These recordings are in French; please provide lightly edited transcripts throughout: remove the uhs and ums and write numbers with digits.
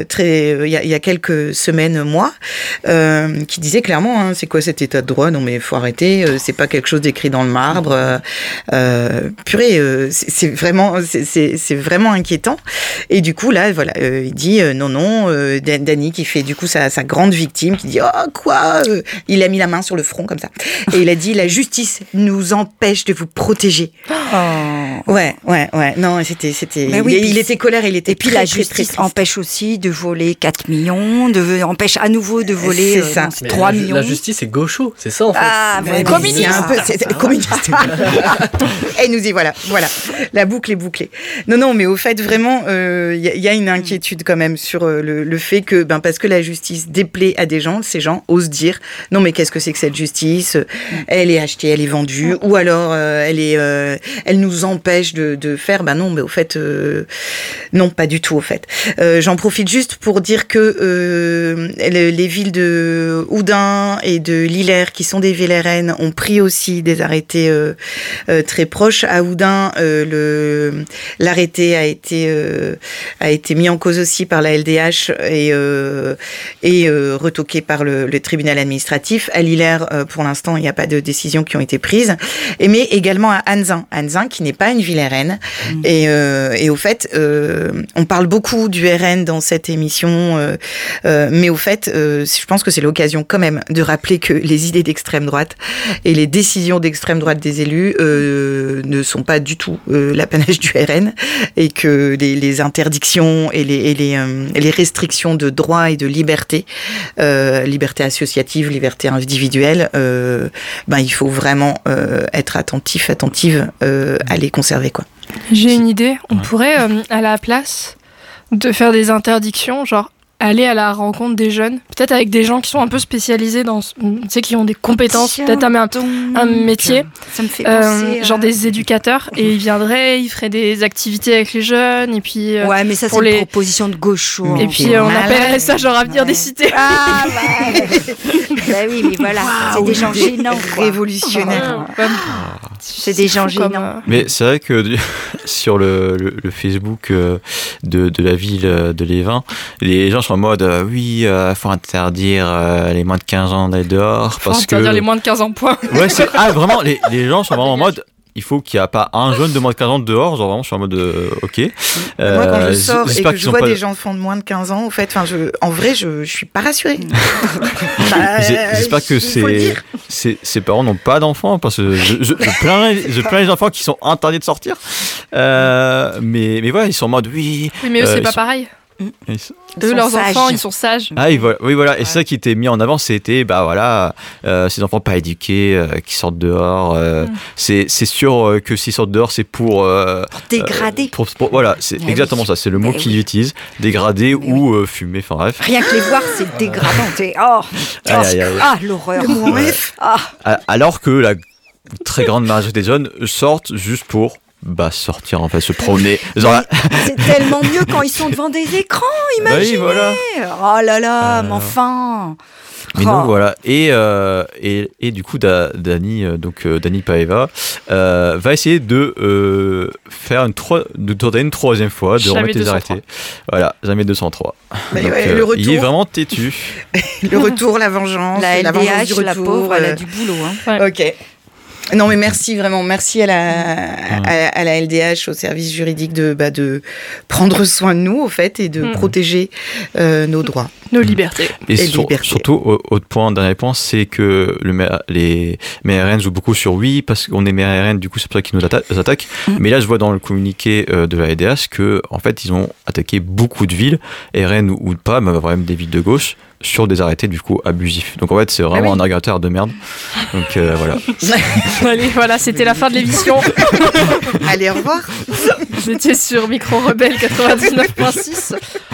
il y a quelques semaines, mois, qui disait clairement, c'est quoi cet état de droit ? Non mais faut arrêter, c'est pas quelque chose d'écrit dans le marbre. Purée, c'est vraiment inquiétant. Et du coup là, voilà, il dit non, Dany qui fait du coup sa grande victime, qui dit quoi ? Il a mis la main sur le front comme ça. Et il a dit la justice nous empêche de vous protéger. Ouais. Non, c'était. Il était colère, il était. Et puis très, la très, justice très triste. empêche aussi de voler 4 millions, empêche à nouveau de voler 3 millions. La justice est gaucho, c'est ça en fait. Ah, Ouais, communiste. c'est communiste. Et nous dit voilà, la boucle est bouclée. Non, mais au fait vraiment, il y a une inquiétude quand même sur le fait que, parce que la justice déplaît à des gens, ces gens osent dire non mais qu'est-ce que c'est que cette justice ? Elle est achetée, elle est vendue, ou alors elle nous empêche de faire. Non, mais au fait, non, pas du tout au fait. J'en profite juste pour dire que les villes de Houdain et de Lillers, qui sont des villes RN, ont pris aussi des arrêtés très proches. À Houdain, l'arrêté a été mis en cause aussi par la LDH et retoqué par le tribunal administratif. À Lillers, pour l'instant, il n'y a pas de décisions qui ont été prises. Mais également à Anzin, qui n'est pas une ville RN. Et au fait, on parle beaucoup du RN dans cette émission, mais au fait, je pense que c'est l'occasion quand même de rappeler que les idées d'extrême droite et les décisions d'extrême droite des élus ne sont pas du tout l'apanage du RN, et que les interdictions et les restrictions de droits et de liberté, liberté associative, liberté individuelle, il faut vraiment être attentive à les conserver, quoi. J'ai une idée, on pourrait à la place de faire des interdictions, genre aller à la rencontre des jeunes, peut-être avec des gens qui sont un peu spécialisés qui ont des compétences, peut-être un métier, ça me fait penser genre des éducateurs, et ils feraient des activités avec les jeunes, et puis ouais, mais ça c'est une proposition de gaucho. Et puis on appellerait ça genre avenir des cités. Ah oui, mais voilà, c'est des gens gênants, révolutionnaires. C'est des gens gênants. Mais c'est vrai que sur le Facebook de la ville de Lévin, les gens sont en mode faut interdire les moins de 15 ans d'aller dehors. Faut interdire les moins de 15 ans, point. Ouais, vraiment, les gens sont vraiment en mode il faut qu'il n'y a pas un jeune de moins de 15 ans dehors, genre vraiment je suis en mode ok. Moi quand je sors et que je vois des enfants de moins de 15 ans, en vrai je suis pas rassurée. J'espère que ces parents n'ont pas d'enfants, parce que je plains les enfants qui sont interdits de sortir. Mais voilà, ils sont en mode oui. Mais eux c'est pas pareil. Eux, leurs enfants, ils sont sages. Oui, voilà. Et ça qui était mis en avant, c'était, ces enfants pas éduqués, qui sortent dehors. C'est sûr que s'ils sortent dehors, c'est pour dégrader. Voilà, c'est exactement ça. C'est le mot qu'ils utilisent. Dégrader ou fumer, enfin bref. Rien que les voir, c'est dégradant. L'horreur. Alors que la très grande majorité des jeunes sortent juste pour sortir, en fait, se promener. Genre, c'est tellement mieux quand ils sont devant des écrans, imaginez. Oui, voilà. Oh là là, mais enfin. Mais donc voilà, et du coup Dany Paeva va essayer de tenter une troisième fois de remettre les arrêtés. Voilà, jamais 203. Donc, le retour, il est vraiment têtu. Le retour, la vengeance, la vengeance du retour. La pauvre, elle a du boulot. Ouais. Ok. Non mais merci à la LDH, au service juridique de prendre soin de nous au fait et de protéger nos droits, nos libertés et surtout autre point, dernier point, c'est que les maires RN jouent beaucoup sur parce qu'on est maire RN, du coup c'est pour ça qu'ils nous attaquent. Mais là je vois dans le communiqué de la LDH que en fait ils ont attaqué beaucoup de villes RN ou pas, mais vraiment des villes de gauche, sur des arrêtés du coup abusifs. Donc en fait c'est vraiment un agrégateur de merde. Donc voilà. Allez, voilà, c'était la fin de l'émission. Allez, au revoir. J'étais sur Micro Rebelle 99.6.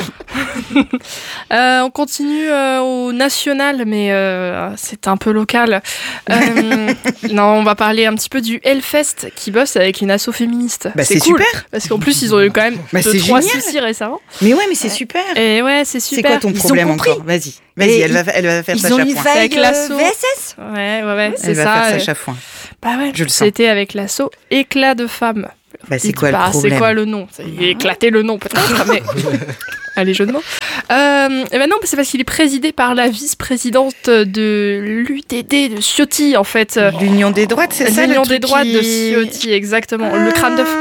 On continue au national, mais c'est un peu local. Non, on va parler un petit peu du Hellfest qui bosse avec une asso féministe. C'est cool, super. parce qu'en plus ils ont eu quand même 2-3 CC récemment. Mais ouais, mais c'est super. Et ouais, c'est super. C'est quoi ton problème encore ? Vas-y, elle va faire sa chafouin. Ils ont une veille VSS. Ouais, c'est ça. Elle va faire sa chafouin. Bah ouais, c'était avec l'asso Éclat de femmes. C'est quoi le problème ? C'est quoi le nom ? Éclater le nom peut-être, mais... Allez, jeu de mots. Eh ben non, c'est parce qu'il est présidé par la vice-présidente de l'UDD de Ciotti, en fait. L'Union des droites, c'est ça? L'Union des droites de Ciotti, exactement. Le crâne de...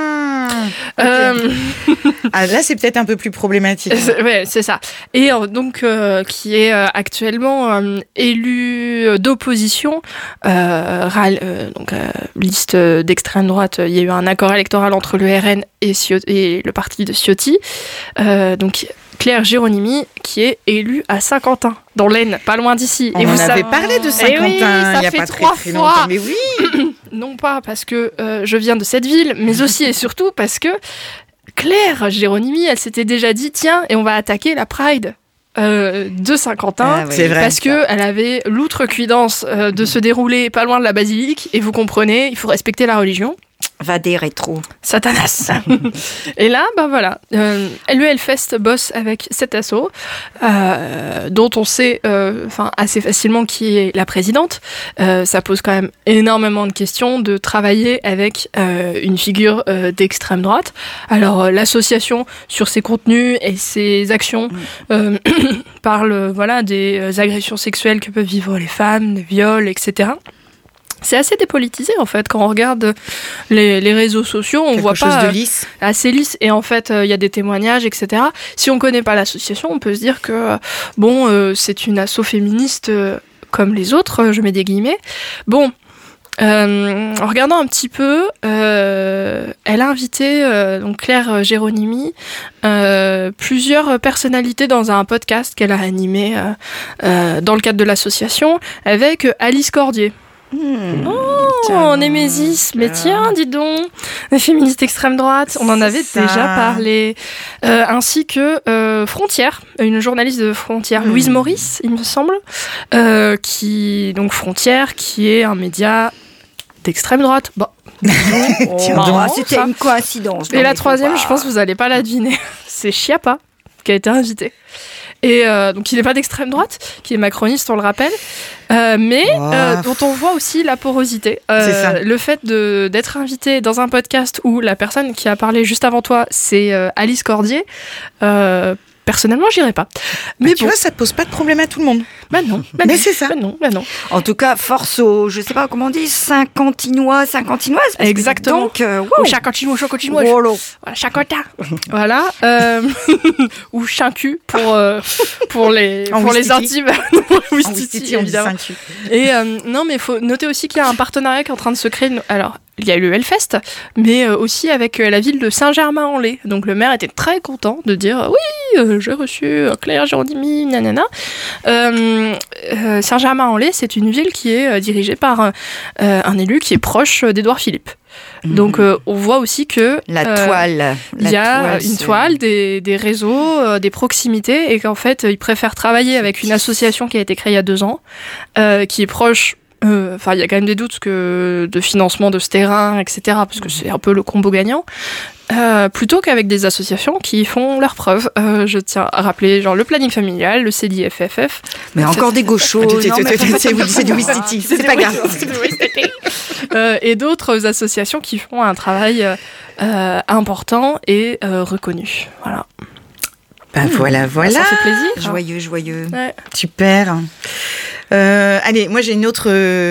Là, c'est peut-être un peu plus problématique. Ouais, c'est ça. Et donc, qui est actuellement élu d'opposition, donc liste d'extrême droite. Il y a eu un accord électoral entre le RN et le parti de Ciotti. Donc, Claire Géronimi, qui est élue à Saint-Quentin, dans l'Aisne, pas loin d'ici. On en avait parlé de Saint-Quentin il n'y a pas très longtemps. Mais oui. Non pas parce que je viens de cette ville, mais aussi et surtout parce que Claire Géronimi, elle s'était déjà dit, tiens, et on va attaquer la Pride de Saint-Quentin, c'est vrai, parce qu'elle avait l'outrecuidance de se dérouler pas loin de la basilique, et vous comprenez, il faut respecter la religion. Va des rétros. Satanas. Et là, bah voilà, le Hellfest bosse avec cet asso, dont on sait assez facilement qui est la présidente. Ça pose quand même énormément de questions de travailler avec une figure d'extrême droite. Alors, l'association, sur ses contenus et ses actions, parle des agressions sexuelles que peuvent vivre les femmes, des viols, etc. C'est assez dépolitisé en fait quand on regarde les réseaux sociaux, on voit pas quelque chose de lisse. Assez lisse, et en fait il y a des témoignages, etc. Si on connaît pas l'association, on peut se dire que c'est une asso féministe comme les autres, je mets des guillemets. Bon, en regardant un petit peu, elle a invité donc Claire Géronimi plusieurs personnalités dans un podcast qu'elle a animé dans le cadre de l'association avec Alice Cordier. Némésis, mais tiens, dis donc, les féministes extrême droite, on en avait déjà parlé, ainsi que Frontière, une journaliste de Frontière, Louise Maurice, il me semble, Frontière, qui est un média d'extrême droite. C'était une coïncidence. Et la troisième, je pense que vous n'allez pas la deviner, c'est Chiappa, qui a été invité. Et donc il n'est pas d'extrême droite, qui est macroniste, on le rappelle, mais dont on voit aussi la porosité. Le fait d'être invité dans un podcast où la personne qui a parlé juste avant toi, c'est Alice Cordier, personnellement, j'irais pas. Mais tu vois, ça pose pas de problème à tout le monde. Mais c'est ça. Non. En tout cas, force aux, je sais pas comment on dit, Saint-Quentinoises. Exactement. Donc, ou Chacantinois. Voilà, Chacotin. Voilà. Ou Chincu pour les intimes. Ouistiti, évidemment. Et non, mais il faut noter aussi qu'il y a un partenariat qui est en train de se créer. Alors, il y a eu le Hellfest, mais aussi avec la ville de Saint-Germain-en-Laye. Donc le maire était très content de dire oui, j'ai reçu Claire Géronimi, nanana. Saint-Germain-en-Laye, c'est une ville qui est dirigée par un élu qui est proche d'Édouard Philippe. Donc on voit aussi que la toile. Il y a une toile, des réseaux, des proximités, et qu'en fait ils préfèrent travailler avec une association qui a été créée il y a 2 ans, qui est proche. Il y a quand même des doutes de financement de ce terrain, etc., parce que c'est un peu le combo gagnant, plutôt qu'avec des associations qui font leurs preuves. Je tiens à rappeler le planning familial, le CDFFF. Mais encore des gauchos. C'est du Ouistiti, c'est pas grave. Et d'autres associations qui font un travail important et reconnu. Voilà. Voilà. Ça fait plaisir. Joyeux. Ouais. Super. Allez, moi j'ai une autre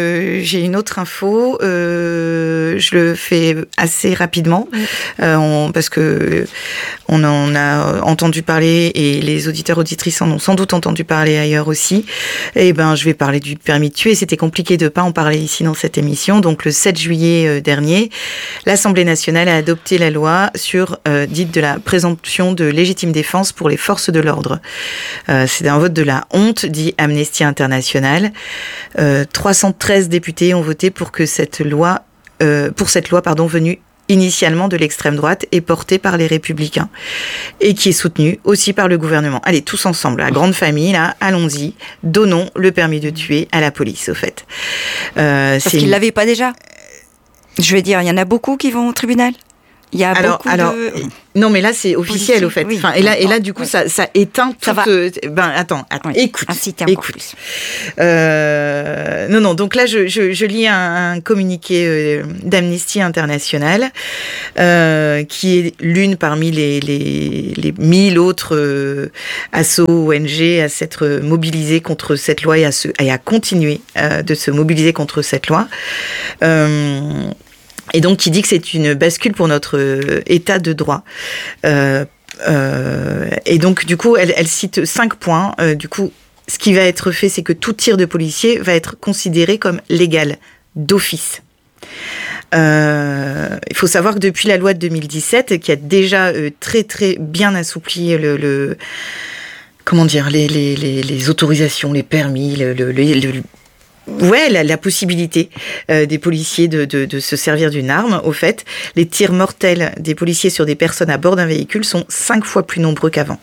info. Je le fais assez rapidement parce que on en a entendu parler et les auditeurs auditrices en ont sans doute entendu parler ailleurs aussi. Et je vais parler du permis de tuer. C'était compliqué de pas en parler ici dans cette émission. Donc le 7 juillet dernier, l'Assemblée nationale a adopté la loi dite de la présomption de légitime défense pour les forces de l'ordre. C'est un vote de la honte, dit Amnesty International. 313 députés ont voté pour cette loi venue initialement de l'extrême droite et portée par les Républicains et qui est soutenue aussi par le gouvernement. Allez, tous ensemble, la grande famille, là, allons-y, donnons le permis de tuer à la police, au fait. Parce qu'ils ne l'avaient pas déjà. Je veux dire, il y en a beaucoup qui vont au tribunal. Il y a beaucoup de... Non, mais là, c'est officiel, au fait. Oui. Enfin, et là, du coup, ça éteint tout... Attends, oui. écoute. Écoute. Non, donc là, je lis un communiqué d'Amnesty International, qui est l'une parmi les 1000 autres assos ONG à s'être mobilisés contre cette loi et à continuer de se mobiliser contre cette loi. Et donc, qui dit que c'est une bascule pour notre état de droit. Et donc, du coup, elle cite 5 points. Du coup, ce qui va être fait, c'est que tout tir de policier va être considéré comme légal, d'office. Il faut savoir que depuis la loi de 2017, qui a déjà très, très bien assoupli les autorisations, les permis, la possibilité des policiers de se servir d'une arme. Au fait, les tirs mortels des policiers sur des personnes à bord d'un véhicule sont 5 fois plus nombreux qu'avant.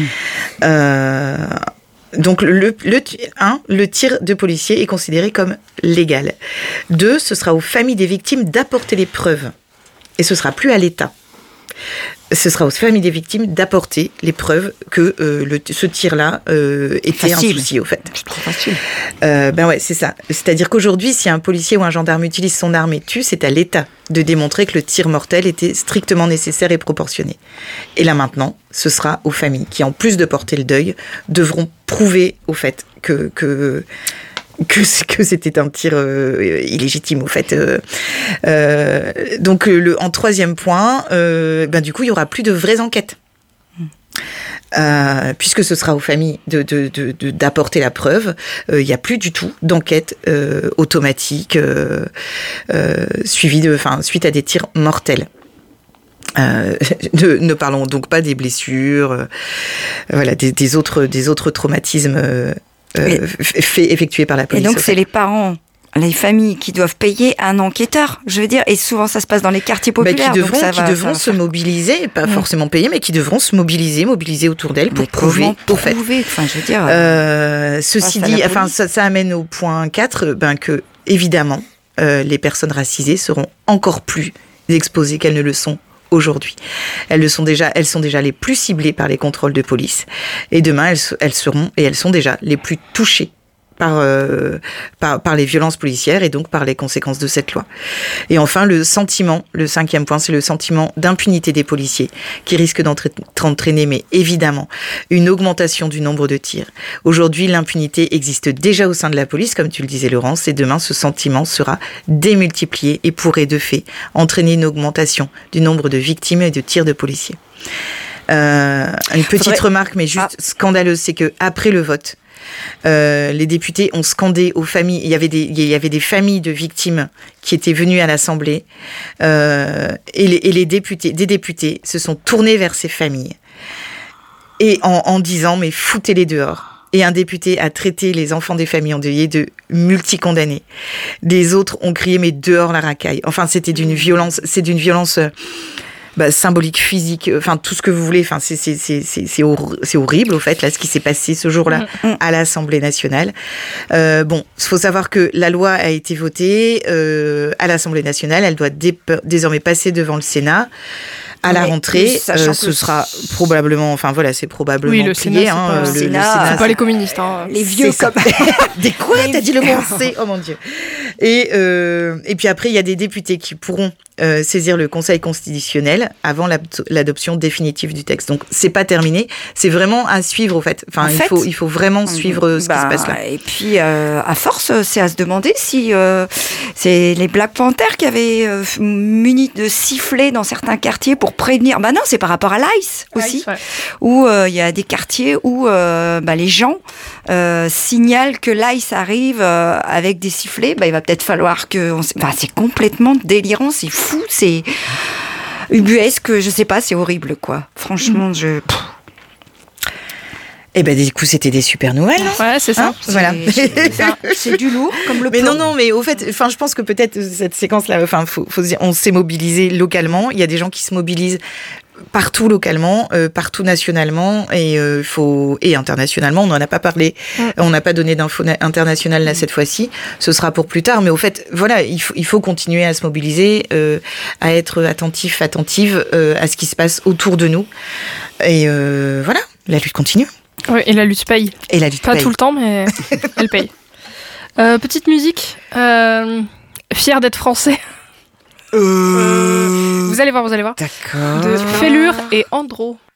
Donc, le tir de policier est considéré comme légal. 2, ce sera aux familles des victimes d'apporter les preuves. Et ce sera plus à l'État. Ce sera aux familles des victimes d'apporter les preuves que ce tir-là était un souci, au fait. C'est trop facile. C'est ça. C'est-à-dire qu'aujourd'hui, si un policier ou un gendarme utilise son arme et tue, c'est à l'État de démontrer que le tir mortel était strictement nécessaire et proportionné. Et là maintenant, ce sera aux familles qui, en plus de porter le deuil, devront prouver au fait que c'était un tir illégitime, au fait. Donc, en 3e point, du coup, il n'y aura plus de vraies enquêtes. Puisque ce sera aux familles d'apporter la preuve, il n'y a plus du tout d'enquête automatique suite à des tirs mortels. Ne parlons donc pas des blessures, des autres traumatismes effectués par la police. Et donc, c'est les parents, les familles qui doivent payer un enquêteur, je veux dire, et souvent ça se passe dans les quartiers populaires. Qui devront se mobiliser, pas forcément payer, mais qui devront se mobiliser autour d'elles pour prouver. Enfin, je veux dire. Ceci dit, ça amène au point 4, que évidemment, les personnes racisées seront encore plus exposées qu'elles ne le sont aujourd'hui. Elles sont déjà les plus ciblées par les contrôles de police, et demain elles sont déjà les plus touchées par les violences policières et donc par les conséquences de cette loi. Et enfin, le 5e point, c'est le sentiment d'impunité des policiers qui risque d'entraîner, mais évidemment, une augmentation du nombre de tirs. Aujourd'hui, l'impunité existe déjà au sein de la police, comme tu le disais, Laurence, et demain, ce sentiment sera démultiplié et pourrait de fait entraîner une augmentation du nombre de victimes et de tirs de policiers. Une petite remarque, mais juste scandaleuse, c'est que après le vote, les députés ont scandé aux familles. Il y avait des familles de victimes qui étaient venues à l'Assemblée, et des députés se sont tournés vers ces familles et en disant mais foutez-les dehors. Et un député a traité les enfants des familles endeuillées de multicondamnés. Des autres ont crié mais dehors la racaille. Enfin, c'est d'une violence symbolique, physique, enfin tout ce que vous voulez. Enfin, c'est horrible au fait là ce qui s'est passé ce jour-là à l'Assemblée nationale. Il faut savoir que la loi a été votée à l'Assemblée nationale. Elle doit désormais passer devant le Sénat. À la rentrée, ce sera probablement, c'est probablement le plié. Sénat, le Sénat, c'est pas les communistes. Les vieux comme... Des quoi? T'as dit le mot C? Oh mon Dieu. Et puis après, il y a des députés qui pourront saisir le Conseil constitutionnel avant l'adoption définitive du texte. Donc, c'est pas terminé. C'est vraiment à suivre, au fait. Enfin, il faut vraiment suivre ce qui se passe là. Et puis, à force, c'est à se demander si c'est les Black Panthers qui avaient muni de sifflets dans certains quartiers pour prévenir. Non, c'est par rapport à l'ICE aussi, où il y a des quartiers où les gens signalent que l'ICE arrive avec des sifflets. Il va peut-être falloir que... c'est complètement délirant, c'est fou, c'est ubuesque, je sais pas, c'est horrible, quoi. Franchement, du coup, c'était des super nouvelles. Ouais, c'est ça. Voilà. C'est du lourd, comme le Mais plomb. non, mais au fait, je pense que peut-être cette séquence-là, faut se dire, on s'est mobilisé localement. Il y a des gens qui se mobilisent partout localement, partout nationalement et internationalement. On n'en a pas parlé, on n'a pas donné d'infos internationales là cette fois-ci. Ce sera pour plus tard, mais au fait, voilà, il faut continuer à se mobiliser, à être attentive à ce qui se passe autour de nous. Et voilà, la lutte continue. Oui, et la lutte paye. Pas tout le temps, mais elle paye. Petite musique. Fier d'être français. Vous allez voir. D'accord. De Fellure et Andro.